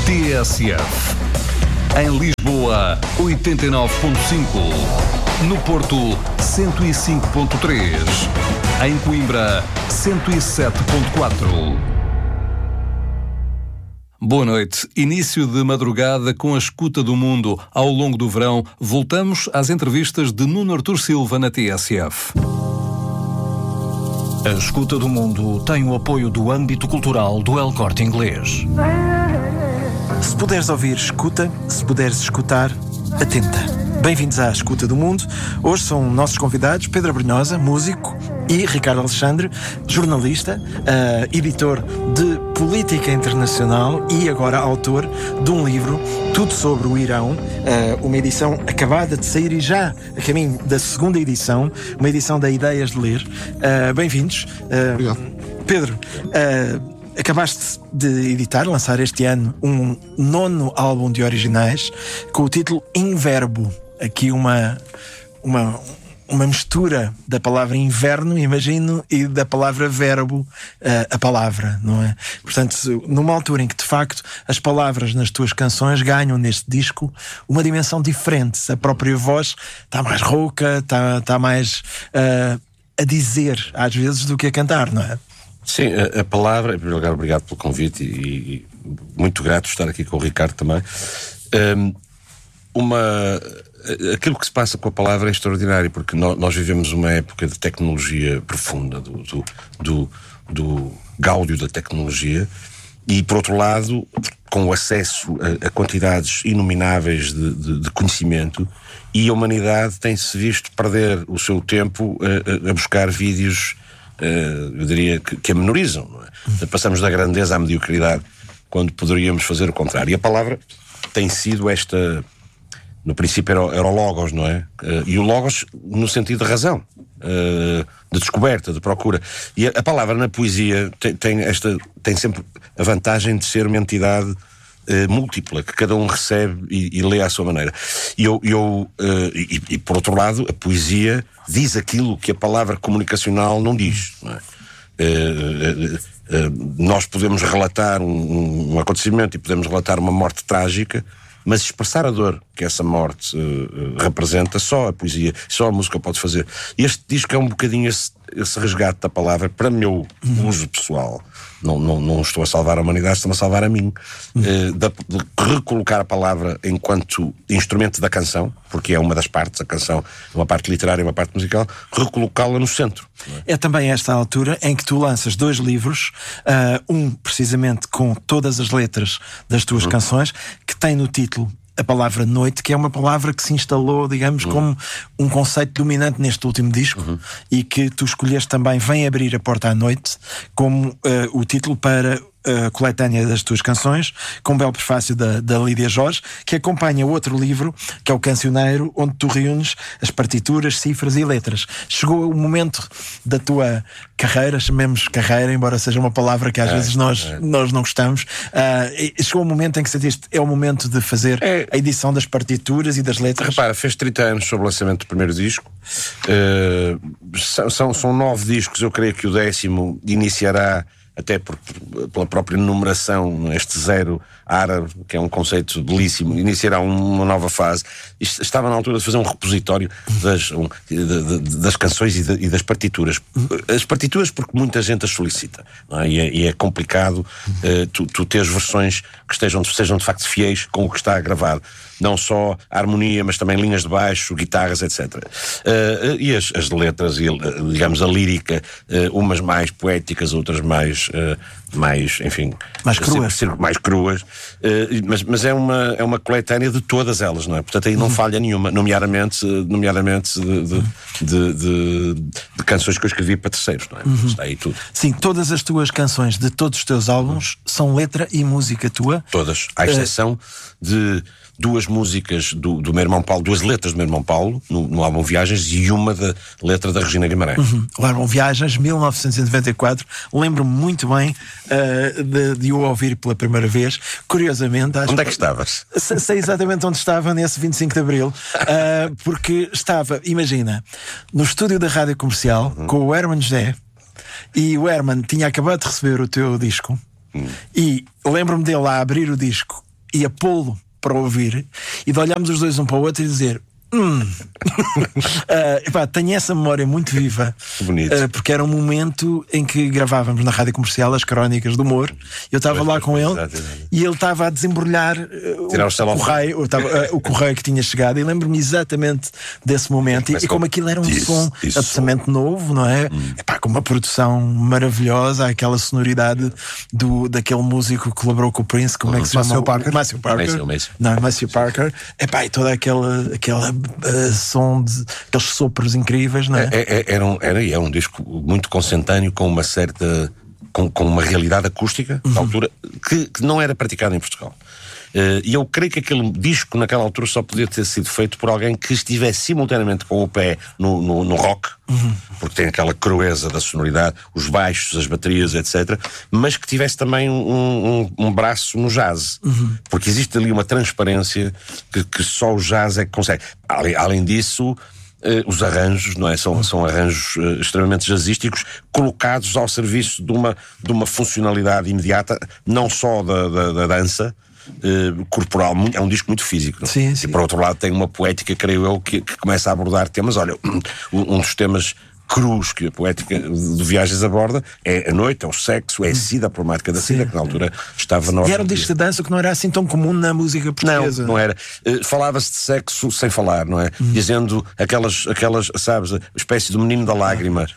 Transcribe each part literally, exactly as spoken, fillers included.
T S F. Em Lisboa, oitenta e nove ponto cinco. No Porto, cento e cinco ponto três. Em Coimbra, cento e sete ponto quatro. Boa noite. Início de madrugada com a escuta do mundo. Ao longo do verão, voltamos às entrevistas de Nuno Artur Silva na T S F. A escuta do mundo tem o apoio do âmbito cultural do El Corte Inglês. Se puderes ouvir, escuta. Se puderes escutar, atenta. Bem-vindos à Escuta do Mundo. Hoje são nossos convidados Pedro Abrunhosa, músico, e Ricardo Alexandre, jornalista, uh, editor de política internacional e agora autor de um livro, Tudo sobre o Irão, uh, uma edição acabada de sair e já a caminho da segunda edição, uma edição da Ideias de Ler. Uh, bem-vindos. Uh, Obrigado. Pedro, uh, acabaste de editar, lançar este ano, um nono álbum de originais com o título Inverbo. Aqui uma, uma, uma mistura da palavra inverno, imagino, e da palavra verbo, uh, a palavra, não é? Portanto, numa altura em que, de facto, as palavras nas tuas canções ganham neste disco uma dimensão diferente. A própria voz está mais rouca, está, está mais uh, a dizer, às vezes, do que a cantar, não é? Sim, a, a palavra, em primeiro lugar, obrigado pelo convite e, e muito grato estar aqui com o Ricardo também. Um, uma, aquilo que se passa com a palavra é extraordinário, porque nós, nós vivemos uma época de tecnologia profunda, do, do, do, do gáudio da tecnologia, e por outro lado, com o acesso a, a quantidades inomináveis de, de, de conhecimento, e a humanidade tem-se visto perder o seu tempo a, a buscar vídeos, Uh, eu diria que, que a menorizam, não é? Passamos da grandeza à mediocridade quando poderíamos fazer o contrário. E a palavra tem sido esta, no princípio era, era o logos, não é? Uh, e o logos no sentido de razão, uh, de descoberta, de procura. E a, a palavra na poesia tem, tem, esta, tem sempre a vantagem de ser uma entidade Uh, múltipla, que cada um recebe e, e lê à sua maneira. E, eu, eu, uh, e, e por outro lado, a poesia diz aquilo que a palavra comunicacional não diz, não é? Uh, uh, uh, nós podemos relatar um, um acontecimento e podemos relatar uma morte trágica, mas expressar a dor que essa morte uh, representa, só a poesia, só a música pode fazer. E este disco é um bocadinho esse, esse resgate da palavra para meu uso pessoal. Não, não, não estou a salvar a humanidade, estou a salvar a mim. Uh, de, de recolocar a palavra enquanto instrumento da canção, porque é uma das partes, a canção é uma parte literária e uma parte musical, recolocá-la no centro. É? é também esta altura em que tu lanças dois livros, uh, um precisamente com todas as letras das tuas uhum. canções, que tem no título a palavra noite, que é uma palavra que se instalou, digamos, uhum. como um conceito dominante neste último disco, uhum. e que tu escolheste também Vem Abrir a Porta à Noite, como uh, o título para a coletânea das tuas canções, com um belo prefácio da, da Lídia Jorge, que acompanha outro livro, que é o Cancioneiro, onde tu reúnes as partituras, cifras e letras. Chegou o momento da tua carreira, chamemos carreira, embora seja uma palavra que às é, vezes nós, é. nós não gostamos, uh, chegou o momento em que sentiste, é o momento de fazer é. a edição das partituras e das letras. Repara, fez trinta anos sobre o lançamento do primeiro disco, uh, são, são, são nove discos, eu creio que o décimo iniciará, até por, pela própria numeração, este zero árabe, que é um conceito belíssimo, iniciará uma nova fase. Isto estava na altura de fazer um repositório das, um, de, de, das canções e, de, e das partituras. As partituras porque muita gente as solicita, não é? E, é, e é complicado uh, tu, tu teres versões que estejam, sejam de facto fiéis com o que está gravado. Não só a harmonia, mas também linhas de baixo, guitarras, etcétera. Uh, e as, as letras, e, digamos, a lírica, uh, umas mais poéticas, outras mais, uh, mais enfim... Mais cruas. Ser, ser mais cruas. Uh, mas mas é, uma, é uma coletânea de todas elas, não é? Portanto, aí não falha nenhuma, nomeadamente, nomeadamente de, de, de, de, de canções que eu escrevi para terceiros, não é? Uhum. Está aí tudo. Sim, todas as tuas canções de todos os teus álbuns uhum. são letra e música tua? Todas, à exceção uh... de... duas músicas do, do meu irmão Paulo, duas letras do meu irmão Paulo, no, no álbum Viagens, e uma da letra da Regina Guimarães. Uhum. O álbum Viagens, mil novecentos e noventa e quatro, lembro-me muito bem uh, de, de o ouvir pela primeira vez. Curiosamente... Acho onde é que estavas? Sei, sei exatamente onde estava nesse vinte e cinco de Abril, uh, porque estava, imagina, no estúdio da Rádio Comercial, uhum. com o Herman José, e o Herman tinha acabado de receber o teu disco, uhum. e lembro-me dele a abrir o disco e a pô-lo para ouvir, e de olharmos os dois um para o outro e dizer: Hum. uh, epá, tenho essa memória muito viva. Bonito. Uh, porque era um momento em que gravávamos na rádio comercial as crónicas do humor. Eu estava lá com ele e ele estava a desembrulhar uh, o, o, correio, eu tava, uh, o correio que tinha chegado, e lembro-me exatamente desse momento. E, e como aquilo era um isso, som isso. absolutamente novo, não é? Hum. Epá, com uma produção maravilhosa, aquela sonoridade do, daquele músico que colaborou com o Prince, como uhum. é que se chama? Parker. Matthew Parker. Matthew, Matthew. Não, Matthew Parker. Epá, e toda aquela, aquela uh, som de aqueles sopros incríveis, não é? é, é era, um, era, é um disco muito consentâneo, com uma certa com, com uma realidade acústica uhum. na altura que, que não era praticada em Portugal. Uh, e eu creio que aquele disco naquela altura só podia ter sido feito por alguém que estivesse simultaneamente com o pé no, no, no rock, uhum. porque tem aquela crueza da sonoridade, os baixos, as baterias, etcétera, mas que tivesse também um, um, um braço no jazz, uhum. porque existe ali uma transparência que, que só o jazz é que consegue. Além, além disso, Uh, os arranjos, não é? São, são arranjos uh, extremamente jazzísticos, colocados ao serviço de uma, de uma funcionalidade imediata, não só da, da, da dança uh, corporal. É um disco muito físico. Sim, sim. E por outro lado tem uma poética, creio eu, que, que começa a abordar temas. Olha, um, um dos temas crus que a poética de Viagens aborda é a noite, é o sexo, é a sida, a problemática da sida, que na altura estava na ordem. E era um disco de dança que não era assim tão comum na música portuguesa. Não, não era. Uh, falava-se de sexo sem falar, não é? Hum. Dizendo aquelas, aquelas, sabes, a espécie do menino da lágrima.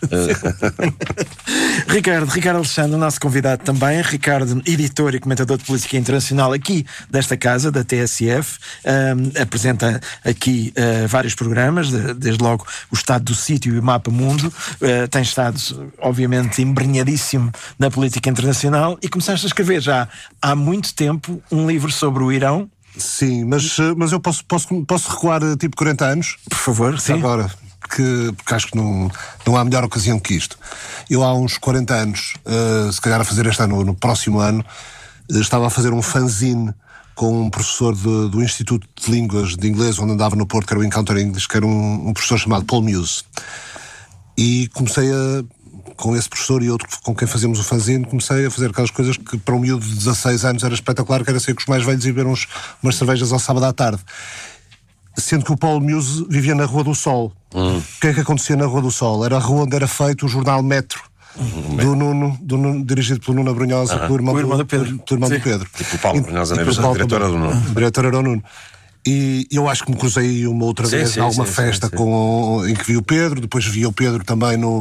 Ricardo, Ricardo Alexandre, o nosso convidado também. Ricardo, editor e comentador de política internacional aqui desta casa, da T S F. Um, apresenta aqui uh, vários programas, de, desde logo o Estado do Sítio e o Mapa Mundo. Uh, tem estado, obviamente, embrenhadíssimo na política internacional, e começaste a escrever já há muito tempo um livro sobre o Irão. Sim, mas, mas eu posso, posso, posso recuar tipo quarenta anos? Por favor, sim. Agora, porque, porque acho que não, não há melhor ocasião que isto. Eu há uns quarenta anos, uh, se calhar a fazer este ano, no próximo ano, uh, estava a fazer um fanzine com um professor de, do Instituto de Línguas de Inglês, onde andava no Porto, que era o Encounter English, que era um, um professor chamado Paul Muse. E comecei a, com esse professor e outro com quem fazíamos o fanzine, comecei a fazer aquelas coisas que para um miúdo de dezasseis anos era espetacular, que era sair com os mais velhos e beber uns, umas cervejas ao sábado à tarde. Sendo que o Paul Muse vivia na Rua do Sol. Hum. O que é que acontecia na Rua do Sol? Era a rua onde era feito o jornal Metro, hum, do, Nuno, do Nuno, dirigido pelo Nuno Abrunhosa, uh-huh. pelo irmão, o irmão do, do Pedro. Pelo irmão do Pedro. Tipo o Paulo Abrunhosa, né? O diretor era do Nuno. O diretor era o Nuno. E eu acho que me cruzei uma outra sim, vez sim, a alguma sim, festa sim, sim. Com, em que vi o Pedro, depois vi o Pedro também no, uh,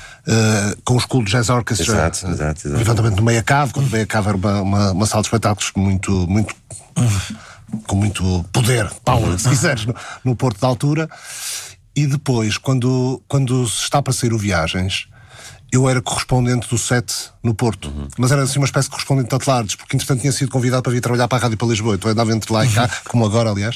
com o School Jazz Orchestra, exato, exato, exato. eventualmente no Meia Cave, quando o Meia Cave era uma, uma, uma sala de espetáculos muito, muito, com muito poder, power, se quiseres, no, no Porto da Altura. E depois, quando, quando se está para sair o Viagens, eu era correspondente do set no Porto, uhum. mas era assim uma espécie de correspondente de Atlardes, porque entretanto tinha sido convidado para vir trabalhar para a Rádio para Lisboa, então eu andava entre lá e cá, como agora aliás,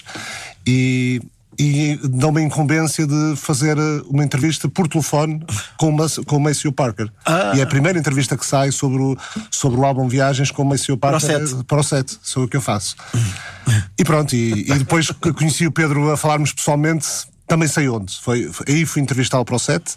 e, e dão-me a incumbência de fazer uma entrevista por telefone com, uma, com o Maceo Parker. Ah. E é a primeira entrevista que sai sobre o, sobre o álbum Viagens com o Maceo Parker para o set, para o set. Sou eu que eu faço. Uhum. E pronto, e, e depois que conheci o Pedro a falarmos pessoalmente, também sei onde. Foi, foi, aí fui entrevistá-lo para o set.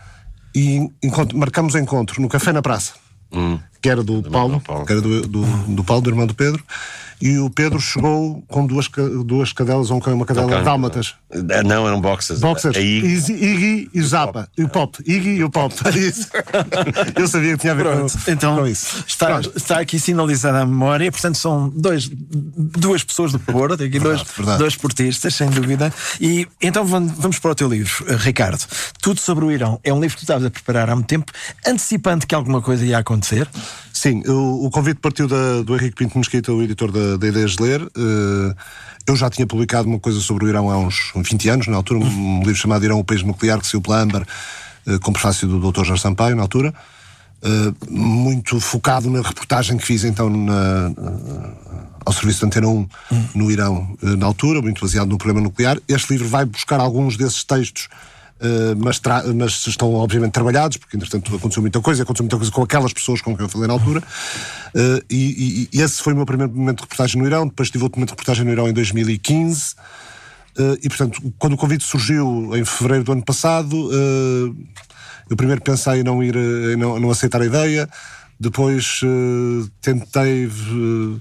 E encontro, marcamos encontro no Café na Praça, hum. que era do, do Paulo, Paulo, que era do, do, do Paulo, do irmão do Pedro, e o Pedro chegou com duas, duas cadelas, ou uma cadela okay. dálmatas. Não, eram boxers. Boxers. Iggy. Iggy e o Zappa. E o Pop. Iggy e o Pop. Isso. Eu sabia que tinha a ver com, então, com isso. Está, está aqui sinalizada a memória, portanto são dois, duas pessoas do Porto, aqui verdade, dois, verdade. dois portistas, sem dúvida. E então vamos para o teu livro, Ricardo. Tudo sobre o Irão. É um livro que tu estavas a preparar há muito tempo, antecipando que alguma coisa ia acontecer. Sim, o, o convite partiu da, do Henrique Pinto Mesquita, o editor da, da Ideias de Ler. Uh, eu já tinha publicado uma coisa sobre o Irão há uns vinte anos, na altura, um, um livro chamado Irão, o País Nuclear, que saiu pela Âmbar, uh, com prefácio do doutor Jorge Sampaio, na altura. Uh, muito focado na reportagem que fiz então na, uh, ao serviço de Antena um no Irão, uh, na altura, muito baseado no programa nuclear. Este livro vai buscar alguns desses textos, Uh, mas, tra- mas estão obviamente trabalhados, porque entretanto aconteceu muita coisa, aconteceu muita coisa com aquelas pessoas com quem eu falei na altura, uh, e, e, e esse foi o meu primeiro momento de reportagem no Irão. Depois tive outro momento de reportagem no Irão em dois mil e quinze, uh, e portanto quando o convite surgiu em fevereiro do ano passado, uh, eu primeiro pensei em não, ir, em não, não aceitar a ideia, depois uh, tentei uh,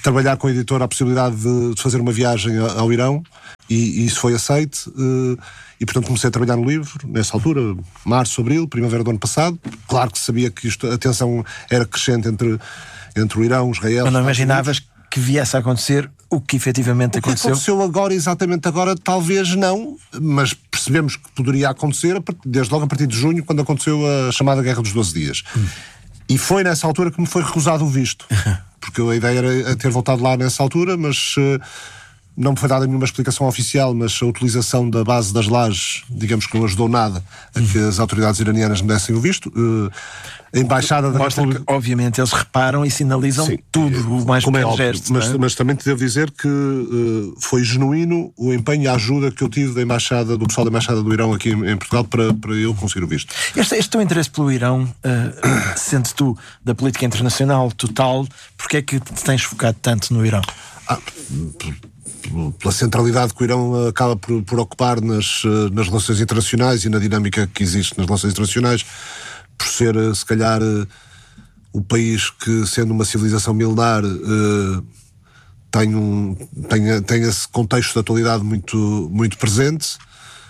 trabalhar com a editora a possibilidade de, de fazer uma viagem ao Irão, e, e isso foi aceito, uh, e portanto comecei a trabalhar no livro, nessa altura, março, abril, primavera do ano passado. Claro que sabia que isto, a tensão era crescente entre, entre o Irão, Israel... Mas não imaginavas que viesse a acontecer o que efetivamente o que aconteceu? aconteceu agora, exatamente agora, talvez não, mas percebemos que poderia acontecer desde logo a partir de junho, quando aconteceu a chamada Guerra dos doze Dias. Hum. E foi nessa altura que me foi recusado o visto, porque a ideia era ter voltado lá nessa altura, mas uh, não me foi dada nenhuma explicação oficial, mas a utilização da base das lajes, digamos que não ajudou nada a que as autoridades iranianas me dessem o visto. Uh, a embaixada da Mostra República... que, obviamente, eles reparam e sinalizam Sim, tudo o mais pequeno é gesto. Mas, é? mas também te devo dizer que uh, foi genuíno o empenho e a ajuda que eu tive da embaixada, do pessoal da embaixada do Irão aqui em, em Portugal para, para eu conseguir o visto. Este, este teu interesse pelo Irão, uh, sendo tu da política internacional total, porque é que te tens focado tanto no Irão? Ah, pela centralidade que o Irão acaba por, por ocupar nas, nas relações internacionais e na dinâmica que existe nas relações internacionais, por ser, se calhar, o país que, sendo uma civilização milenar, tem, um, tem, tem esse contexto de atualidade muito, muito presente,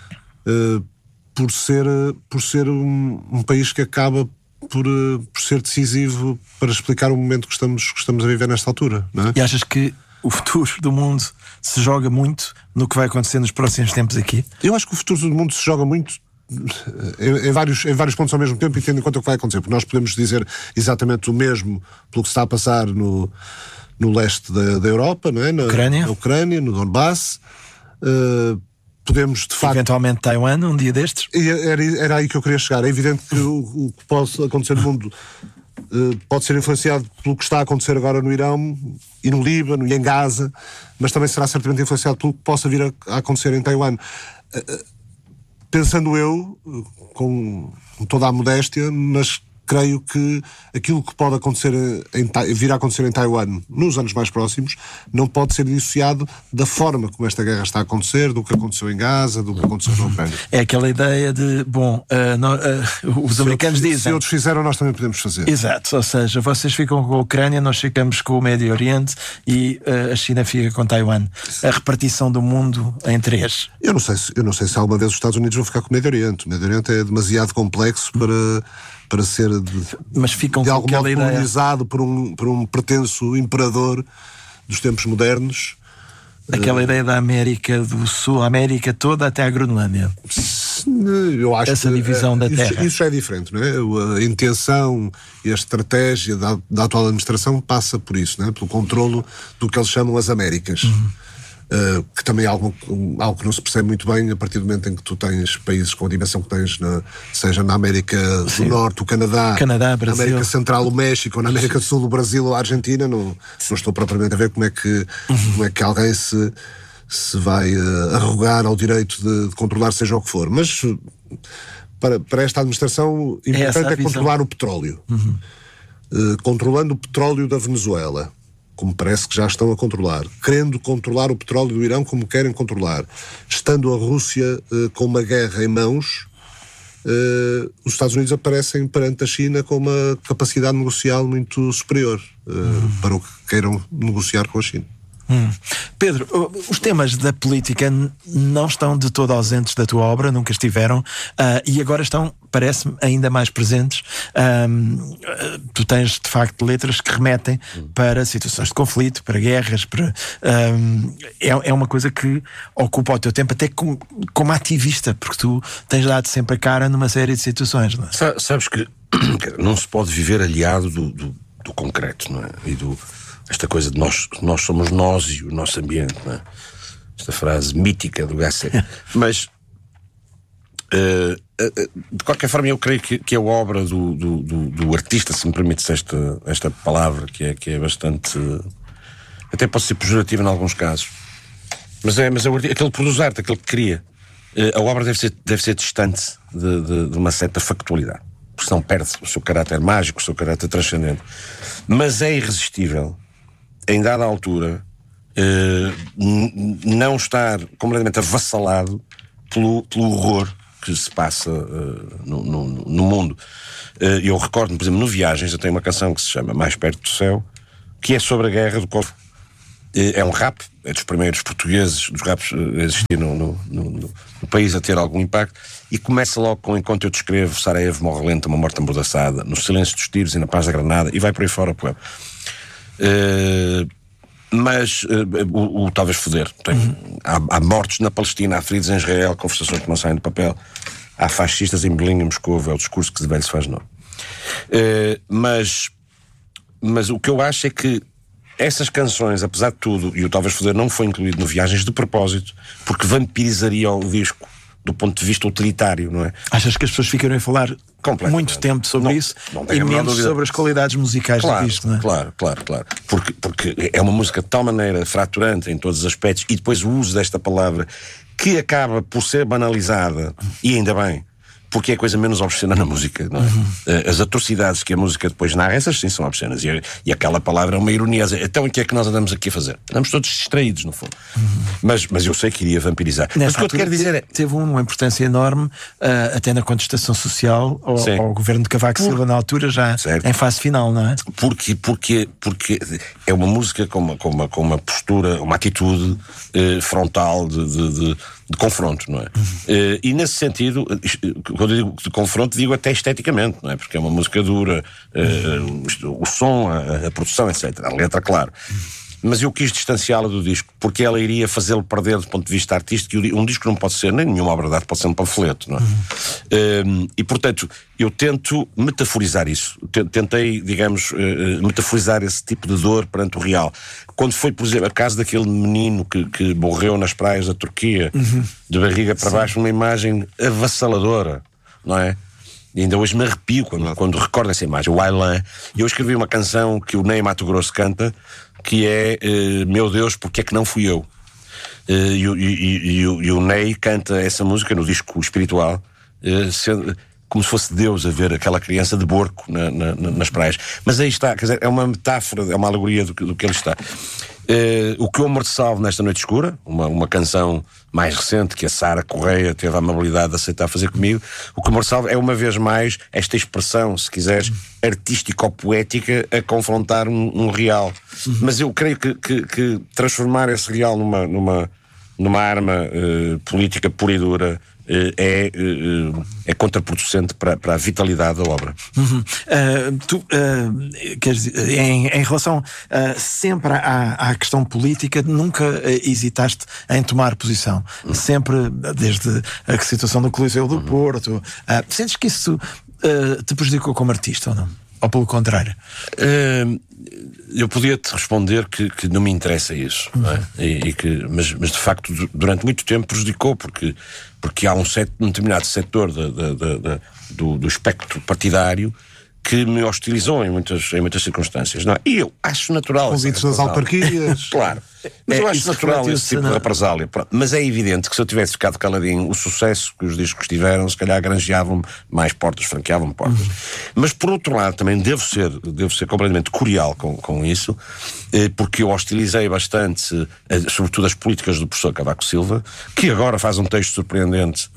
por ser, por ser um, um país que acaba por, por ser decisivo para explicar o momento que estamos, que estamos a viver nesta altura, não é? E achas que o futuro do mundo se joga muito no que vai acontecer nos próximos tempos aqui? Eu acho que o futuro do mundo se joga muito em, em, vários, em vários pontos ao mesmo tempo, e tendo em conta o que vai acontecer, porque nós podemos dizer exatamente o mesmo pelo que se está a passar no, no leste da, da Europa, não é? Na Ucrânia. na Ucrânia, no Donbass. Uh, podemos, de facto... Eventualmente Taiwan, um dia destes? Era, era aí que eu queria chegar. É evidente que o, o que pode acontecer no mundo uh, pode ser influenciado pelo que está a acontecer agora no Irão e no Líbano e em Gaza, mas também será certamente influenciado pelo que possa vir a, a acontecer em Taiwan. Uh, pensando eu, com toda a modéstia, mas creio que aquilo que pode acontecer em, vir a acontecer em Taiwan nos anos mais próximos não pode ser dissociado da forma como esta guerra está a acontecer, do que aconteceu em Gaza, do que aconteceu na Ucrânia. É aquela ideia de, bom, uh, no, uh, os se americanos outros, dizem... Se outros fizeram, nós também podemos fazer. Exato, ou seja, vocês ficam com a Ucrânia, nós ficamos com o Médio Oriente e uh, a China fica com Taiwan. A repartição do mundo em três. Eu não sei se, eu não sei se alguma vez os Estados Unidos vão ficar com o Médio Oriente. O Médio Oriente é demasiado complexo para... para ser de, Mas ficam de algum modo ideia... colonizado por um, por um pretenso imperador dos tempos modernos. Aquela uh, ideia da América do Sul, a América toda até a Groenlândia. Eu acho Essa que, divisão da isso, terra. Isso é diferente, não é? A intenção e a estratégia da, da atual administração passa por isso, não é? Pelo controlo do que eles chamam as Américas. Uhum. Uh, que também é algo, algo que não se percebe muito bem a partir do momento em que tu tens países com a dimensão que tens, na, seja na América Sim. do Norte, o Canadá, Canadá na América Central, o México, ou na América do Sul, o Brasil ou a Argentina. Não, não estou propriamente a ver como é que, uhum. como é que alguém se, se vai uh, arrogar ao direito de, de controlar seja o que for. Mas uh, para, para esta administração o importante é, é controlar o petróleo. Uhum. Uh, controlando o petróleo da Venezuela, como parece que já estão a controlar, querendo controlar o petróleo do Irão como querem controlar, estando a Rússia uh, com uma guerra em mãos, uh, os Estados Unidos aparecem perante a China com uma capacidade negocial muito superior uh, hum. para o que queiram negociar com a China. Hum. Pedro, os temas da política não estão de todo ausentes da tua obra, nunca estiveram, uh, e agora estão, parece-me, ainda mais presentes. Um, tu tens, de facto, letras que remetem para situações de conflito, para guerras, para, um, é, é uma coisa que ocupa o teu tempo, até como, como ativista, porque tu tens dado sempre a cara numa série de situações, não é? Sabes que não se pode viver aliado do, do, do concreto, não é? E do... Esta coisa de nós, nós somos nós e o nosso ambiente, não é? Esta frase mítica do Gasset. Mas, uh, uh, de qualquer forma, eu creio que, que a obra do, do, do, do artista, se me permites esta, esta palavra, que é, que é bastante... Uh, até pode ser pejorativa em alguns casos. Mas é, mas é o artista, aquele que produz arte, aquele que cria. Uh, a obra deve ser, deve ser distante de, de, de uma certa factualidade. Porque senão perde o seu caráter mágico, o seu caráter transcendente. Mas é irresistível, em dada altura, eh, n- não estar completamente avassalado pelo, pelo horror que se passa uh, no, no, no mundo. Uh, eu recordo-me, por exemplo, no Viagens, eu tenho uma canção que se chama Mais Perto do Céu, que é sobre a guerra, do qual É um rap, é dos primeiros portugueses, dos raps a existir no, no, no, no país, a ter algum impacto, e começa logo com Enquanto Eu Te Escrevo, Sarajevo morre lenta, uma morte amordaçada, No Silêncio dos Tiros e Na Paz da Granada, e vai por aí fora o poema. Uh, mas uh, o, o Talvez Foder tem, uhum. há, há mortos na Palestina, há feridos em Israel, conversações que não saem do papel, há fascistas em Berlim e Moscou, é o discurso que de velho se faz novo. Uh, mas, mas o que eu acho é que essas canções, apesar de tudo, e o Talvez Foder não foi incluído no Viagens de propósito, porque vampirizaria o disco do ponto de vista utilitário, não é? Achas que as pessoas ficaram a falar muito tempo sobre não, isso não e menos sobre as qualidades musicais claro, do disco, não é? Claro, claro, claro. Porque, porque é uma música de tal maneira fraturante em todos os aspectos, e depois o uso desta palavra que acaba por ser banalizada, e ainda bem, porque é a coisa menos obscena na música, não é? Uhum. As atrocidades que a música depois narra, essas sim são obscenas, e, e aquela palavra é uma ironia. Então o que é que nós andamos aqui a fazer? Andamos todos distraídos, no fundo. Uhum. Mas, mas eu sei que iria vampirizar. Nessa mas o que eu te quero dizer é... Teve uma importância enorme, uh, até na contestação social ao, ao governo de Cavaco Silva, na altura, já certo. Em fase final, não é? Porque, porque, porque é uma música com uma, com uma, com uma postura, uma atitude uh, frontal de... de, de de confronto, não é? Uhum. Uh, e nesse sentido, quando eu digo de confronto, digo até esteticamente, não é? Porque é uma música dura, uh, o, o som, a, a produção, etcétera. A letra, claro. Uhum. Mas eu quis distanciá-la do disco, porque ela iria fazê-lo perder do ponto de vista artístico, e um disco não pode ser nem nenhuma obra de arte, pode ser um panfleto, não é? Uhum. Uh, e, portanto, eu tento metaforizar isso. Tentei, digamos, uh, metaforizar esse tipo de dor perante o real. Quando foi, por exemplo, a caso daquele menino que, que morreu nas praias da Turquia, uhum. de barriga para Sim. baixo, uma imagem avassaladora, não é? E ainda hoje me arrepio quando, quando recordo essa imagem, o Aylan. E eu escrevi uma canção que o Ney Mato Grosso canta, que é uh, Meu Deus, porque é que não fui eu? Uh, e, e, e, e, o, e o Ney canta essa música no disco espiritual, uh, sendo, como se fosse Deus a ver aquela criança de borco na, na, nas praias. Mas aí está, quer dizer, é uma metáfora, é uma alegoria do, do que ele está. Uh, o que eu amor te salvo nesta noite escura, uma, uma canção mais recente que a Sara Correia teve a amabilidade de aceitar fazer comigo. O que amor te salvo é uma vez mais esta expressão, se quiseres, artístico-poética a confrontar um, um real. Uhum. Mas eu creio que, que, que transformar esse real numa, numa, numa arma uh, política pura e dura É, é contraproducente para, para a vitalidade da obra. Uhum. Uh, tu, uh, queres dizer, em, em relação uh, sempre à, à questão política, nunca uh, hesitaste em tomar posição. Uhum. Sempre, desde a situação do Coliseu do uhum. Porto. Uh, sentes que isso uh, te prejudicou como artista ou não? Ou pelo contrário? Uh, eu podia-te responder que, que não me interessa isso, uhum. não é? e, e que, mas, mas de facto durante muito tempo prejudicou, porque, porque há um, set, um determinado setor de, de, de, de, do, do espectro partidário que me hostilizou em muitas, em muitas circunstâncias, não é? E eu acho natural. Convites das autarquias. Claro. Mas é, eu acho natural esse tipo de represália. Mas é evidente que se eu tivesse ficado caladinho, o sucesso que os discos tiveram, se calhar granjeavam-me mais portas, franqueavam-me portas. Uhum. Mas por outro lado, também devo ser, devo ser completamente cordial com, com isso, porque eu hostilizei bastante, sobretudo as políticas do professor Cavaco Silva, que agora faz um texto surpreendente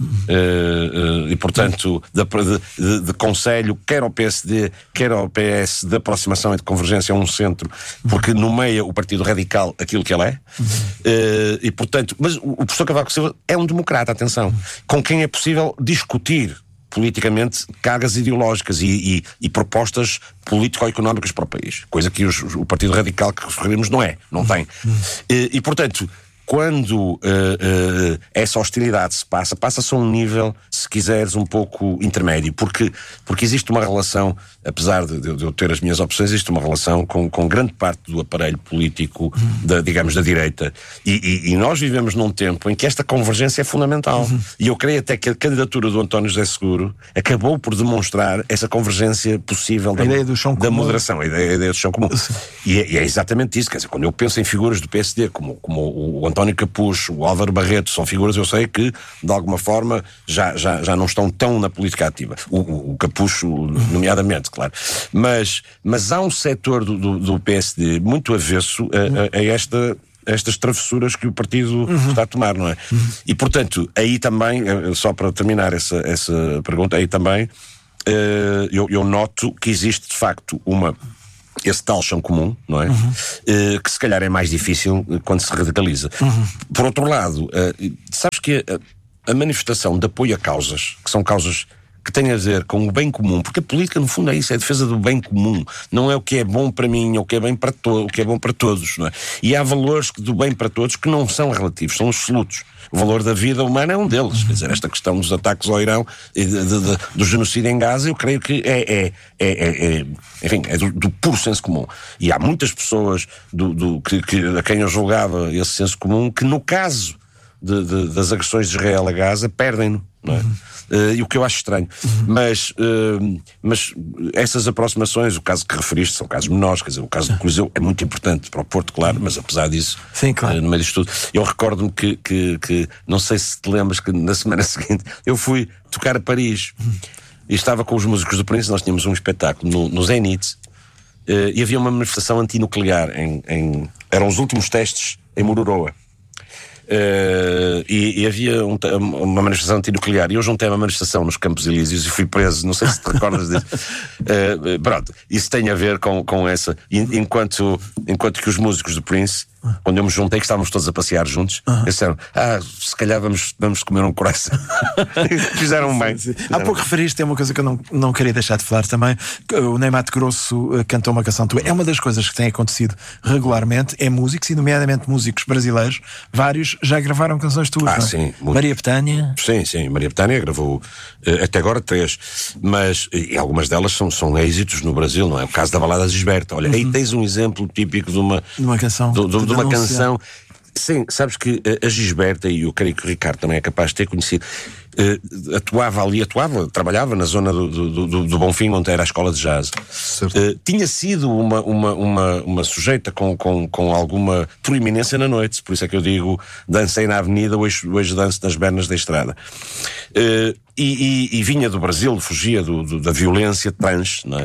uhum. e, portanto, de, de, de conselho, quer ao P S D, quer ao P S, de aproximação e de convergência a um centro, porque nomeia o Partido Radical aquilo que ele é. Uhum. Uh, e portanto, mas o professor Cavaco Silva é um democrata, atenção, uhum. com quem é possível discutir politicamente cargas ideológicas e, e, e propostas político-económicas para o país, coisa que os, o Partido Radical que referimos não é, não tem. Uhum. Uh, e portanto, quando uh, uh, essa hostilidade se passa, passa-se a um nível, se quiseres, um pouco intermédio, porque, porque existe uma relação, apesar de, de eu ter as minhas opções, existe uma relação com, com grande parte do aparelho político, uhum. da, digamos, da direita. E, e, e nós vivemos num tempo em que esta convergência é fundamental. Uhum. E eu creio até que a candidatura do António José Seguro acabou por demonstrar essa convergência possível da, ideia do chão da comum. moderação, a ideia, a ideia do chão comum. E é, e é exatamente isso, quer dizer, quando eu penso em figuras do P S D, como, como o António António Capucho, o Álvaro Barreto, são figuras, eu sei que de alguma forma já, já, já não estão tão na política ativa, o, o, o Capucho nomeadamente, claro, mas, mas há um setor do, do, do P S D muito avesso a, a, a esta estas travessuras que o partido uhum. está a tomar, não é? Uhum. E portanto, aí também, só para terminar essa, essa pergunta, aí também uh, eu, eu noto que existe de facto uma esse tal chão comum, não é? Uhum. Uh, que se calhar é mais difícil quando se radicaliza. Uhum. Por outro lado, uh, sabes que a, a manifestação de apoio a causas, que são causas que têm a ver com o bem comum, porque a política no fundo é isso, é a defesa do bem comum, não é o que é bom para mim, ou o que é bem para to- o que é bom para todos, não é? E há valores do bem para todos que não são relativos, são absolutos. O valor da vida humana é um deles. Quer dizer, esta questão dos ataques ao Irão e de, de, de, do genocídio em Gaza, eu creio que é, é, é, é, é enfim, é do, do puro senso comum. E há muitas pessoas do, do, que, que, a quem eu julgava esse senso comum, que no caso de, de, das agressões de Israel a Gaza, perdem-no, não é? Uhum. Uh, e o que eu acho estranho. Uhum. Mas, uh, mas essas aproximações, o caso que referiste, são casos menores, quer dizer, o caso do Coliseu é muito importante para o Porto, claro, mas apesar disso, sim, claro. uh, no meio disto tudo, eu recordo-me que, que, que, não sei se te lembras, que na semana seguinte eu fui tocar a Paris uhum. e estava com os músicos do Prince, nós tínhamos um espetáculo no, no Zenit, uh, e havia uma manifestação antinuclear, em, em, eram os últimos testes em Mururoa. Uh, e, e havia um, uma manifestação antinuclear e eu juntei uma manifestação nos Campos Elíseos e fui preso, não sei se te recordas disso. Uh, pronto, isso tem a ver com, com essa enquanto, enquanto que os músicos do Prince, quando eu me juntei, que estávamos todos a passear juntos, uh-huh. disseram, ah, se calhar vamos, vamos comer um coração. Fizeram bem. Sim, sim. Há pouco referiste, é uma coisa que eu não, não queria deixar de falar também. O Ney Matogrosso uh, cantou uma canção tua. É uma das coisas que tem acontecido regularmente, é músicos, e nomeadamente músicos brasileiros, vários já gravaram canções tuas. Ah, não é? Sim. Maria Bethânia. Sim, sim, Maria Bethânia gravou uh, até agora três, mas e algumas delas são, são êxitos no Brasil, não é? O caso da Balada Gisberta. Olha, uhum. aí tens um exemplo típico de uma, de uma canção. Do, do, de uma canção. Sim, sabes que a Gisberta, e eu creio que o Ricardo também é capaz de ter conhecido, uh, atuava ali, atuava, trabalhava na zona do, do, do, do Bonfim, onde era a escola de jazz. Uh, tinha sido uma, uma, uma, uma sujeita com, com, com alguma proeminência na noite, por isso é que eu digo, dancei na avenida, hoje, hoje danço nas bernas da estrada. Uh, E, e, e vinha do Brasil, fugia do, do, da violência trans, não é?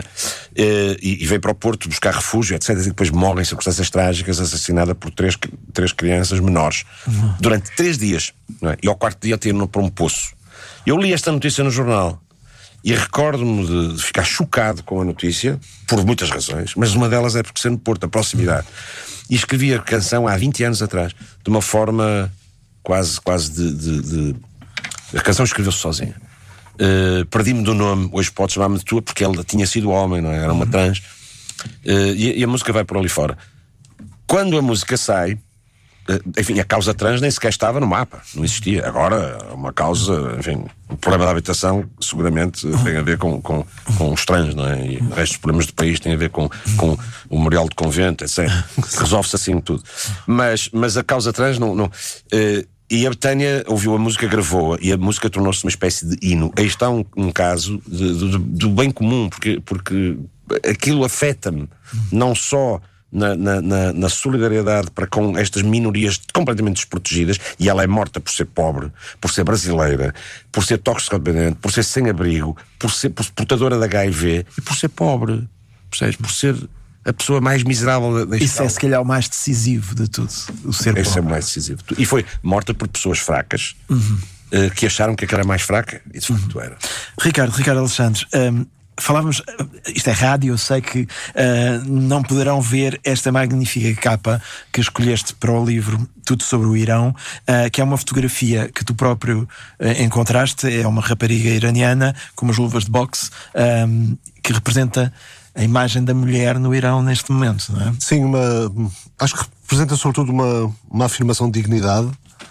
E, e veio para o Porto buscar refúgio, etcétera. E depois morre em circunstâncias trágicas, assassinada por três, três crianças menores, uhum. durante três dias, não é? E ao quarto dia tirou-no para um poço. Eu li esta notícia no jornal e recordo-me de, de ficar chocado com a notícia, por muitas razões, mas uma delas é porque ser no Porto, a proximidade. E escrevi a canção há vinte anos atrás, de uma forma quase, quase de... de, de... A canção escreveu-se sozinha. Uh, perdi-me do nome, hoje podes chamar-me de tua, porque ela tinha sido homem, não é? Era uma trans. Uh, e, e a música vai por ali fora. Quando a música sai, uh, enfim, a causa trans nem sequer estava no mapa, não existia. Agora, uma causa, enfim, o problema da habitação seguramente tem a ver com, com, com os trans, não é? E o resto dos problemas do país tem a ver com, com o memorial de convento, etcétera. Resolve-se assim tudo. Mas, mas a causa trans não... não uh, E a Bethânia ouviu a música, gravou-a, e a música tornou-se uma espécie de hino. Aí está um, um caso de, de, do bem comum, porque, porque aquilo afeta-me, não só na, na, na, na solidariedade para com estas minorias completamente desprotegidas, e ela é morta por ser pobre, por ser brasileira, por ser toxicodependente, por ser sem abrigo, por ser por, portadora da H I V, e por ser pobre, percebes? Por ser a pessoa mais miserável da Isso é se calhar o mais decisivo de tudo, o ser Esse pobre. é o mais decisivo. E foi morta por pessoas fracas, uhum. uh, que acharam que aquela era mais fraca, e de facto uhum. era. Ricardo, Ricardo Alexandre, um, falávamos, isto é rádio, eu sei que uh, não poderão ver esta magnífica capa que escolheste para o livro Tudo sobre o Irão, uh, que é uma fotografia que tu próprio uh, encontraste, é uma rapariga iraniana com umas luvas de boxe, um, que representa a imagem da mulher no Irão neste momento, não é? Sim, uma, acho que representa sobretudo uma, uma afirmação de dignidade,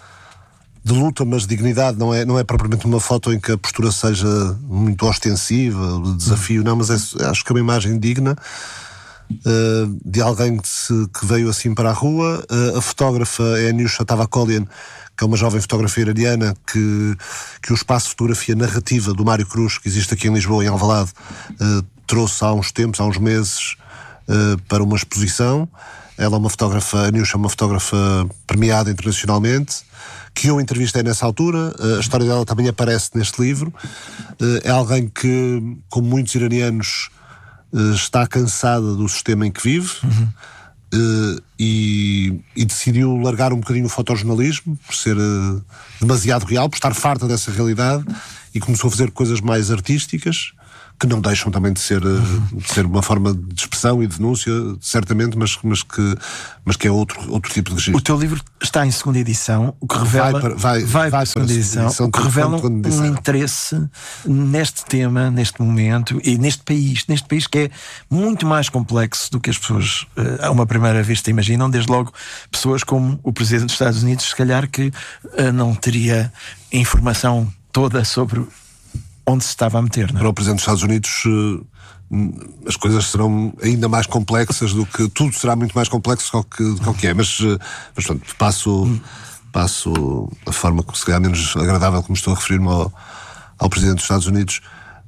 de luta, mas de dignidade. Não é, não é propriamente uma foto em que a postura seja muito ostensiva, de desafio, não, mas é, acho que é uma imagem digna uh, de alguém que, se, que veio assim para a rua. Uh, a fotógrafa é a Nusha Tavakolian, que é uma jovem fotógrafa iraniana que, que o espaço de fotografia narrativa do Mário Cruz, que existe aqui em Lisboa, em Alvalade, uh, trouxe há uns tempos, há uns meses, uh, para uma exposição. Ela é uma fotógrafa, a Nusha é uma fotógrafa premiada internacionalmente, que eu entrevistei nessa altura. Uh, a história dela também aparece neste livro. Uh, é alguém que, como muitos iranianos, uh, está cansada do sistema em que vive. Uhum. Uh, e, e decidiu largar um bocadinho o fotojornalismo por ser uh, demasiado real, por estar farta dessa realidade, e começou a fazer coisas mais artísticas, que não deixam também de ser, de ser uma forma de expressão e de denúncia, certamente, mas, mas, que, mas que é outro, outro tipo de registro. O teu livro está em segunda edição, o que revela vai para, vai, vai vai para a segunda edição, edição, o que revela um, um interesse neste tema, neste momento e neste país, neste país que é muito mais complexo do que as pessoas a uma primeira vista imaginam, desde logo pessoas como o Presidente dos Estados Unidos, se calhar que não teria informação toda sobre onde se estava a meter, não é? Para o Presidente dos Estados Unidos as coisas serão ainda mais complexas do que... Tudo será muito mais complexo do que, do que é, mas, mas pronto, passo, passo a forma que se calhar menos agradável como estou a referir-me ao, ao Presidente dos Estados Unidos.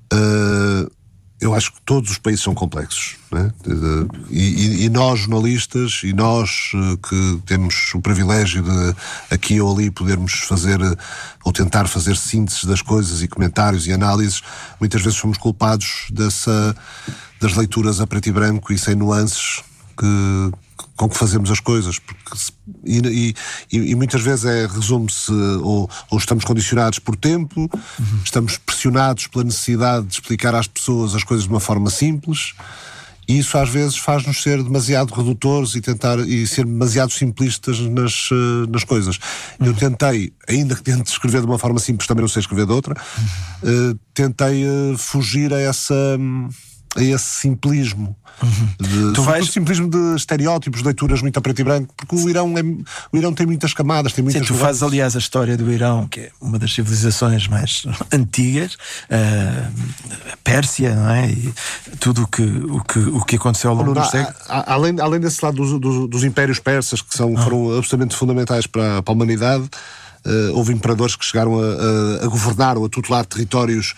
Uh, eu acho que todos os países são complexos, né? e, e, e nós jornalistas e nós uh, que temos o privilégio de aqui ou ali podermos fazer uh, ou tentar fazer síntese das coisas e comentários e análises, muitas vezes somos culpados dessa, das leituras a preto e branco e sem nuances que, com que fazemos as coisas, porque e, e, e muitas vezes é, resume-se ou, ou estamos condicionados por tempo, uhum. estamos pressionados pela necessidade de explicar às pessoas as coisas de uma forma simples, e isso às vezes faz-nos ser demasiado redutores e tentar e ser demasiado simplistas nas, nas coisas. Uhum. Eu tentei, ainda que tente escrever de uma forma simples, também não sei escrever de outra, uhum. uh, tentei uh, fugir a essa a esse simplismo, uhum. de, tu vais... simplismo de estereótipos, de leituras muito a preto e branco, porque o Irão, é, o Irão tem muitas camadas, tem muitas. Sim, tu fazes aliás a história do Irão, que é uma das civilizações mais antigas, uh, a Pérsia, não é? E tudo o que, o que, o que aconteceu ao longo não, dos séculos. Além, além desse lado dos, dos, dos impérios persas, que são, ah. foram absolutamente fundamentais para, para a humanidade, uh, houve imperadores que chegaram a, a, a governar ou a tutelar territórios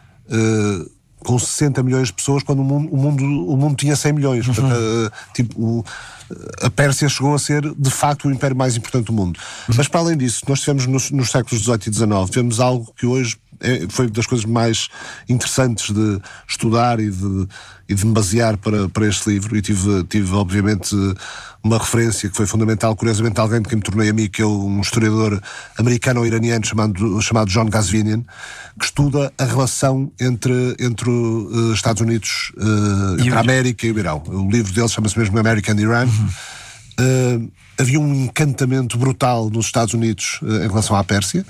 uh, com sessenta milhões de pessoas, quando o mundo, o mundo, o mundo tinha cem milhões. Uhum. Portanto, uh, tipo, o, a Pérsia chegou a ser, de facto, o império mais importante do mundo. Uhum. Mas, para além disso, nós tivemos nos, nos séculos dezoito e dezanove, tivemos algo que hoje é, foi das coisas mais interessantes de estudar e de, e de me basear para, para este livro, e tive, tive, obviamente, uma referência que foi fundamental, curiosamente, alguém de quem me tornei amigo, que é um historiador americano-iraniano chamado, chamado John Ghazvinian, que estuda a relação entre, entre uh, Estados Unidos, uh, entre a América e o Irão. O livro dele chama-se mesmo American Iran. Uhum. Uh, havia um encantamento brutal nos Estados Unidos uh, em relação à Pérsia.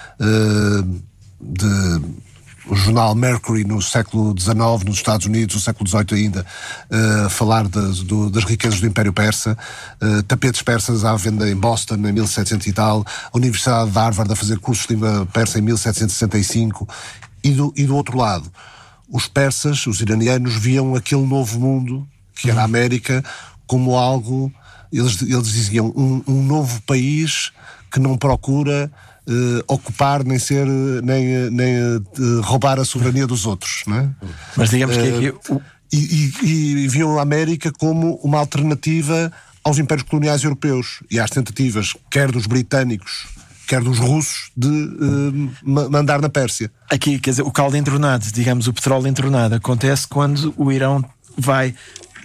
Uh, de... O jornal Mercury no século dezanove nos Estados Unidos, no século dezoito ainda, a uh, falar das, do, das riquezas do Império Persa, uh, tapetes persas à venda em Boston em mil e setecentos e tal, a Universidade de Harvard a fazer cursos de língua persa em mil setecentos e sessenta e cinco, e do, e do outro lado, os persas, os iranianos, viam aquele novo mundo, que era a América, como algo, eles, eles diziam, um, um novo país que não procura Uh, ocupar, nem ser, nem, nem uh, roubar a soberania dos outros, não é? Mas digamos uh, que aqui... O... E, e, e viam a América como uma alternativa aos impérios coloniais europeus e às tentativas, quer dos britânicos, quer dos russos, de uh, mandar na Pérsia. Aqui, quer dizer, o caldo entornado, digamos, o petróleo entornado, acontece quando o Irão vai...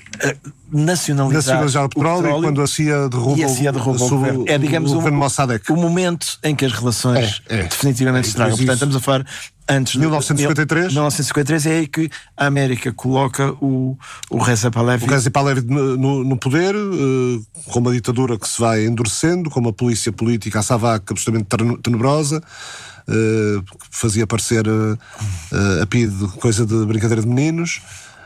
nacionalizar, nacionalizar o petróleo, o petróleo e quando a C I A derruba, a C I A derruba o, o governo. É, digamos, o, um, o momento em que as relações é, é. definitivamente se estragam. Portanto, estamos a falar antes de mil novecentos e cinquenta e três. mil novecentos e cinquenta e três é aí que a América coloca o, o Reza Pahlavi. O Reza Pahlavi no, no poder, uh, com uma ditadura que se vai endurecendo, com uma polícia política, a Savak, absolutamente tenebrosa, uh, que fazia parecer uh, uh, a P I D coisa de brincadeira de meninos.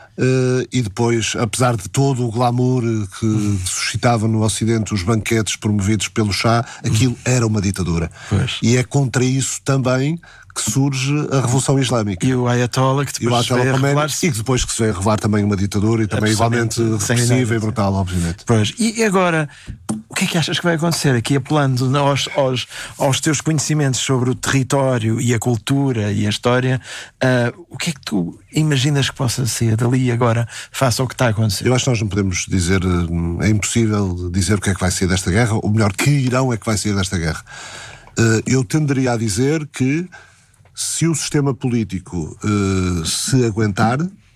Uh, e depois, apesar de todo o glamour que uhum. suscitavam no Ocidente os banquetes promovidos pelo Shah, aquilo uhum. era uma ditadura. Pois. E é contra isso também que surge a Revolução Islâmica. E o Ayatollah, que depois se veio revelar... E que depois que se veio revelar também uma ditadura e também igualmente repressiva e brutal, obviamente. Pois. E agora, o que é que achas que vai acontecer aqui, apelando aos, aos, aos teus conhecimentos sobre o território e a cultura e a história, uh, o que é que tu imaginas que possa ser dali agora, face ao que está a acontecer? Eu acho que nós não podemos dizer, é impossível dizer o que é que vai ser desta guerra, ou melhor, que Irão é que vai ser desta guerra. Uh, eu tenderia a dizer que se o sistema político uh, se aguentar,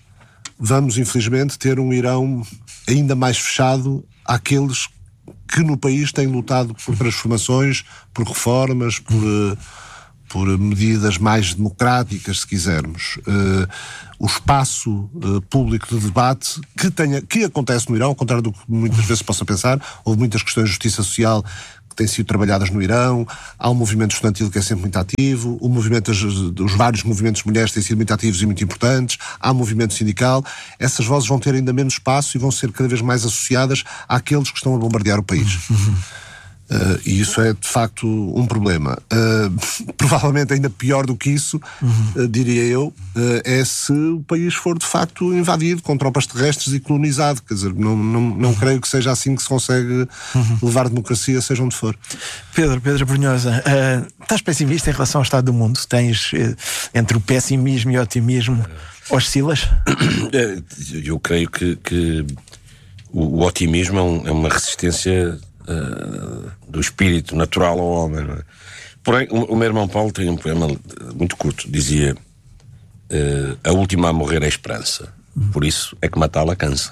vamos infelizmente ter um Irão ainda mais fechado àqueles que no país têm lutado por transformações, por reformas, por, uh, por medidas mais democráticas, se quisermos, uh, o espaço uh, público de debate que, tenha, que acontece no Irão, ao contrário do que muitas vezes se possa pensar, houve muitas questões de justiça social que têm sido trabalhadas no Irão, há um movimento estudantil que é sempre muito ativo, o movimento, os vários movimentos de mulheres têm sido muito ativos e muito importantes, há movimento sindical, essas vozes vão ter ainda menos espaço e vão ser cada vez mais associadas àqueles que estão a bombardear o país. Uh, e isso é de facto um problema. Uh, provavelmente ainda pior do que isso, uhum. uh, diria eu, uh, é se o país for de facto invadido com tropas terrestres e colonizado. Quer dizer, não, não, não uhum. creio que seja assim que se consegue uhum. levar a democracia, seja onde for. Pedro, Pedro Brunhosa, uh, estás pessimista em relação ao estado do mundo? Tens uh, entre o pessimismo e o otimismo, oscilas? Eu creio que, que o, o otimismo é, um, é uma resistência Uh, do espírito natural ao homem, não é? Porém, o, o meu irmão Paulo tem um poema muito curto, dizia uh, a última a morrer é a esperança, por isso é que matá-la cansa.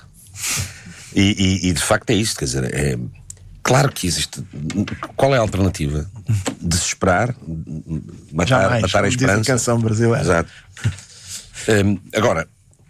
E, e, e de facto é isto, quer dizer, é claro que existe. Qual é a alternativa? Desesperar, matar, mais, matar a esperança. Diz a canção brasileira. Exato. Um, agora,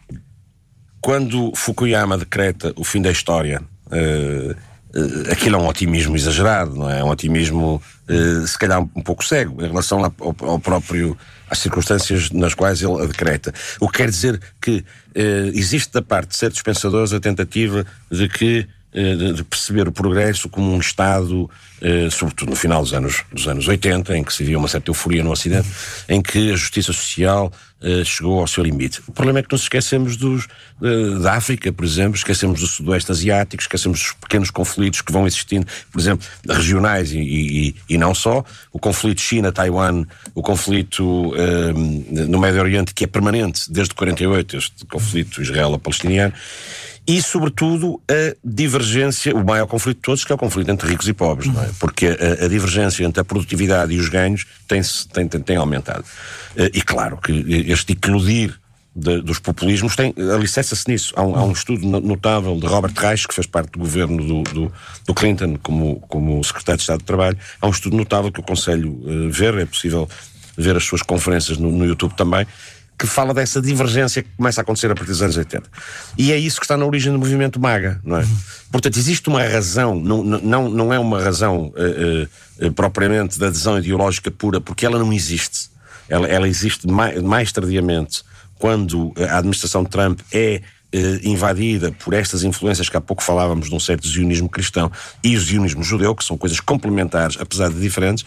quando Fukuyama decreta o fim da história, uh, Uh, aquilo é um otimismo exagerado, não é? É um otimismo, uh, se calhar, um pouco cego em relação ao, ao próprio, às circunstâncias nas quais ele a decreta. O que quer dizer que uh, existe da parte de certos pensadores a tentativa de que uh, de perceber o progresso como um estado, uh, sobretudo no final dos anos, dos anos oitenta, em que se via uma certa euforia no Ocidente, em que a justiça social Uh, chegou ao seu limite. O problema é que nos esquecemos dos, uh, da África, por exemplo, esquecemos do Sudoeste Asiático, esquecemos dos pequenos conflitos que vão existindo, por exemplo, regionais e, e, e não só, o conflito China-Taiwan, o conflito uh, no Médio Oriente, que é permanente desde quarenta e oito, este conflito israelo-palestiniano, e, sobretudo, a divergência, o maior conflito de todos, que é o conflito entre ricos e pobres, não é? Porque a, a divergência entre a produtividade e os ganhos tem, tem, tem, tem aumentado. E claro que este eclodir de, dos populismos tem, alicerça-se nisso. Há um, há um estudo notável de Robert Reich, que fez parte do governo do, do, do Clinton como, como secretário de Estado de Trabalho. Há um estudo notável que eu aconselho uh, ver, é possível ver as suas conferências no, no YouTube também, que fala dessa divergência que começa a acontecer a partir dos anos oitenta. E é isso que está na origem do movimento MAGA, não é? Uhum. Portanto, existe uma razão, não, não, não é uma razão uh, uh, propriamente de adesão ideológica pura, porque ela não existe. Ela, ela existe mais, mais tardiamente, quando a administração de Trump é uh, invadida por estas influências que há pouco falávamos de um certo zionismo cristão e o zionismo judeu, que são coisas complementares, apesar de diferentes.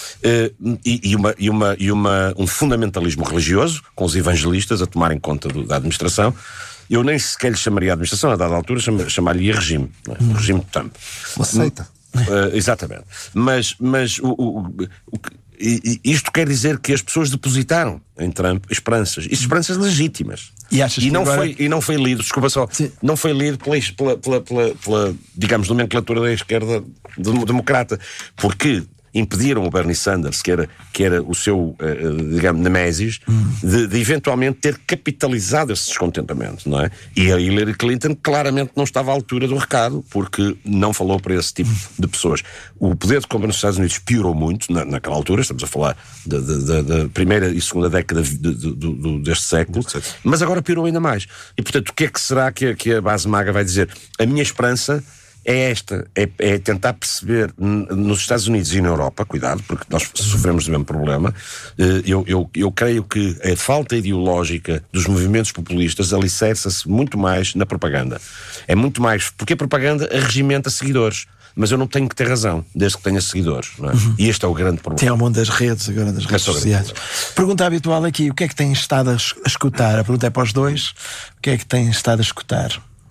Uh, e, e, uma, e, uma, e uma, um fundamentalismo religioso, com os evangelistas a tomarem conta do, da administração. Eu nem sequer lhe chamaria a administração, a dada altura chama, chamaria regime, não é? O regime de Trump. Uma seita. Uh, exatamente. Mas, mas o, o, o, e, isto quer dizer que as pessoas depositaram em Trump esperanças, e esperanças legítimas. E, achas e, que não agora... foi, e não foi lido, desculpa só, Sim. não foi lido pela, pela, pela, pela, pela digamos, nomenclatura da esquerda democrata, porque impediram o Bernie Sanders, que era, que era o seu, uh, digamos, nemesis, hum. de, de eventualmente ter capitalizado esse descontentamento, não é? E a Hillary Clinton claramente não estava à altura do recado, porque não falou para esse tipo de pessoas. O poder de compra nos Estados Unidos piorou muito na, naquela altura, estamos a falar da, da, da primeira e segunda década de, de, de, de, deste século, mas agora piorou ainda mais. E, portanto, o que é que será que a, que a base MAGA vai dizer? A minha esperança é esta, é, é tentar perceber nos Estados Unidos e na Europa, cuidado, porque nós sofremos do mesmo problema. Eu, eu, eu creio que a falta ideológica dos movimentos populistas alicerça-se muito mais na propaganda. É muito mais, porque a propaganda arregimenta seguidores. Mas eu não tenho que ter razão, desde que tenha seguidores, não é? Uhum. E este é o grande problema. Tem ao mundo das redes, agora das redes sociais. Pergunta habitual aqui, o que é que tens estado a escutar? A pergunta é para os dois. O que é que tens estado a escutar?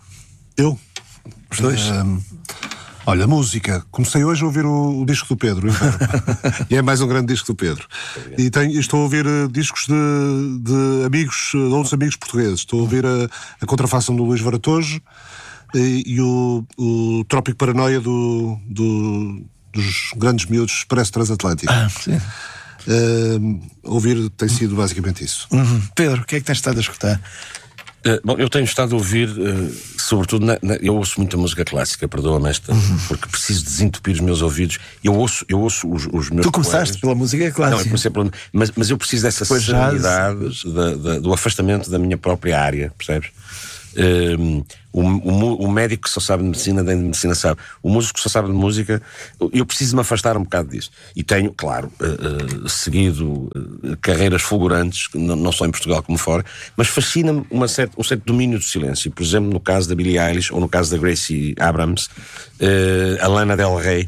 Eu? Os dois? Um, olha, música. Comecei hoje a ouvir o, o disco do Pedro. E é mais um grande disco do Pedro. E tenho, estou a ouvir uh, discos de, de amigos, de outros amigos portugueses. Estou a ouvir a, a contrafação do Luís Varatojo e, e o, o Trópico Paranoia do, do, dos grandes miúdos Expresso Transatlântico. Ah, sim. Uh, ouvir tem sido basicamente isso. Uhum. Pedro, o que é que tens estado a escutar? Uh, bom, eu tenho estado a ouvir uh, sobretudo, na, na, eu ouço muita música clássica, perdoa-me esta, uhum. porque preciso desentupir os meus ouvidos. Eu ouço, eu ouço os, os meus. Tu começaste colegas. Pela música clássica. Não, eu comecei pela, mas, mas eu preciso dessa pois serenidade, da, da, do afastamento da minha própria área, percebes? Um, o, o, o médico que só sabe de medicina, nem de medicina sabe. O músico que só sabe de música. Eu preciso me afastar um bocado disso. E tenho, claro, uh, uh, seguido uh, carreiras fulgurantes, não, não só em Portugal como fora, mas fascina-me uma certa, um certo domínio do silêncio. Por exemplo, no caso da Billie Eilish ou no caso da Gracie Abrams, uh, a Lana Del Rey.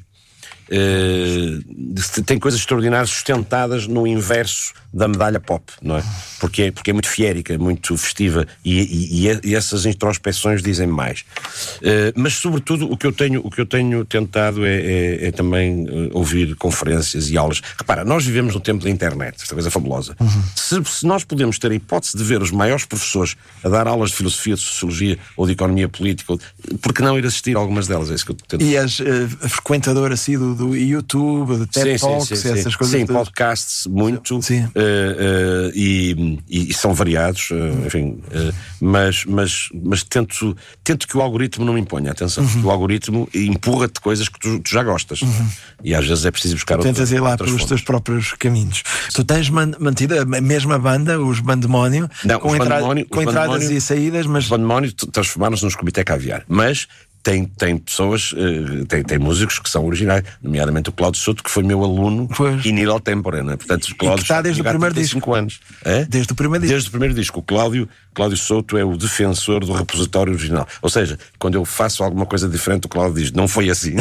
Uh, tem coisas extraordinárias sustentadas no inverso da medalha pop, não é? Porque é, porque é muito fiérica, muito festiva e, e, e, e essas introspeções dizem mais. Uh, mas sobretudo o que eu tenho, o que eu tenho tentado é, é, é também uh, ouvir conferências e aulas. Repara, nós vivemos no tempo da internet, esta coisa é fabulosa. Uhum. Se, se nós podemos ter a hipótese de ver os maiores professores a dar aulas de filosofia, de sociologia ou de economia política, por que não ir assistir a algumas delas? É isso que eu tento. E és uh, frequentador assim do do YouTube, do TED sim, Talks, sim, sim, essas sim. coisas. Sim, todas. podcasts, muito. Sim. Uh, uh, e, e, e são variados, uh, enfim. Uh, mas, mas, mas tento, tento que o algoritmo não me imponha. Atenção, uhum. que o algoritmo empurra-te coisas que tu, tu já gostas. Uhum. E às vezes é preciso buscar outras. Tentas ir lá pelos teus próprios caminhos. Tu tens man, mantido a mesma banda, os Bandemónio, não, com, os entra bandemónio, com os entradas bandemónio, e saídas, mas. Os Bandemónio transformaram-se nos Comitê Caviar. Mas. Tem, tem pessoas, uh, tem, tem músicos que são originais, nomeadamente o Cláudio Souto, que foi meu aluno in idem tempore, não é? Portanto, o Cláudio está desde o primeiro disco. Anos. É? Desde o primeiro disco. Desde o primeiro disco. O Cláudio, Cláudio Souto é o defensor do repositório original. Ou seja, quando eu faço alguma coisa diferente, o Cláudio diz, não foi assim.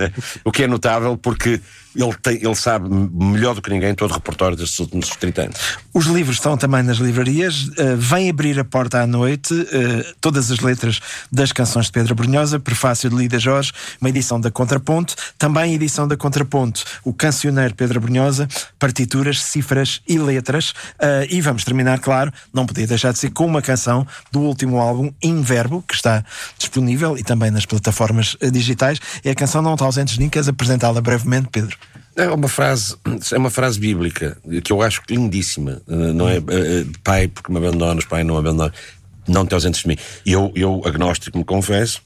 O que é notável porque ele, tem, ele sabe melhor do que ninguém todo o repertório destes últimos trinta anos. Os livros estão também nas livrarias. Uh, vem abrir a porta à noite, uh, todas as letras das canções de Pedro Brunhosa, prefácio de Lida Jorge, uma edição da Contraponto, também edição da Contraponto, o cancioneiro Pedro Brunhosa, partituras, cifras e letras. Uh, e vamos terminar, claro, não podia deixar de ser com uma canção do último álbum, Inverbo, que está disponível e também nas plataformas uh, digitais. É a canção Não Te Ausentes de Mim. Queres apresentá-la brevemente, Pedro? É uma frase, é uma frase bíblica que eu acho lindíssima, não é? Pai, porque me abandonas, pai, não abandonas, não te ausentes de mim. E eu, eu, agnóstico, me confesso,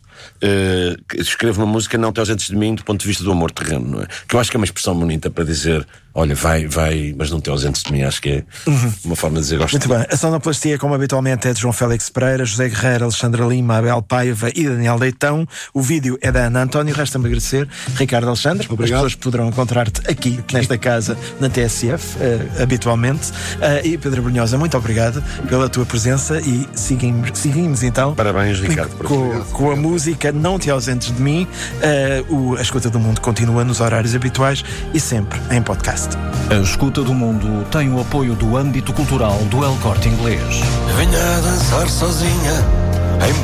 uh, escrevo uma música Não te ausentes de mim do ponto de vista do amor terreno, não é? Que eu acho que é uma expressão bonita para dizer, olha, vai, vai, mas não te ausentes de mim. Acho que é uhum. uma forma de dizer gosto. Muito bem. A sonoplastia, como habitualmente, é de João Félix Pereira, José Guerreiro, Alexandra Lima, Abel Paiva e Daniel Leitão. O vídeo é da Ana António. Resta-me agradecer, Ricardo Alexandre. Obrigado. As pessoas poderão encontrar-te aqui, nesta casa, na T S F, uh, habitualmente. Uh, e Pedro Brunhosa, muito obrigado pela tua presença e seguimos, seguimos então. Parabéns, Ricardo. Com, com a música Não Te Ausentes de Mim. Uh, o, a Escuta do Mundo continua nos horários habituais e sempre em podcast. A Escuta do Mundo tem o apoio do âmbito cultural do El Corte Inglês. Venha a dançar sozinha em